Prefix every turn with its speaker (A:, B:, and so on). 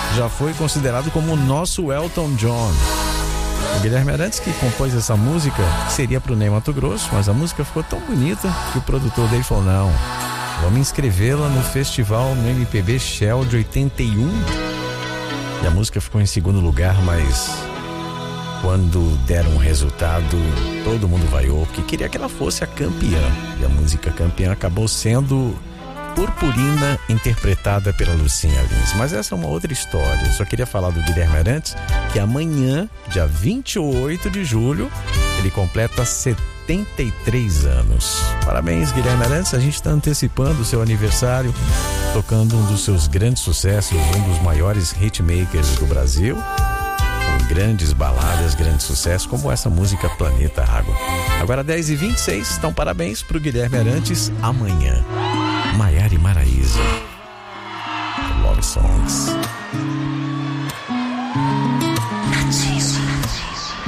A: já foi considerado como o nosso Elton John. O Guilherme Arantes que compôs essa música, que seria pro Ney Matogrosso, mas a música ficou tão bonita que o produtor dele falou: não, vamos inscrevê-la no festival no MPB Shell de 81. E a música ficou em segundo lugar, mas quando deram um resultado, todo mundo vaiou, porque queria que ela fosse a campeã. E a música campeã acabou sendo Purpurina, interpretada pela Lucinha Lins. Mas essa é uma outra história. Eu só queria falar do Guilherme Arantes, que amanhã, dia 28 de julho, ele completa 73 anos. Parabéns, Guilherme Arantes. A gente está antecipando o seu aniversário, tocando um dos seus grandes sucessos, um dos maiores hitmakers do Brasil, com grandes baladas, grandes sucessos, como essa música Planeta Água. Agora 10h26, então parabéns para o Guilherme Arantes. Amanhã, Maiara e Maraísa, Love Songs.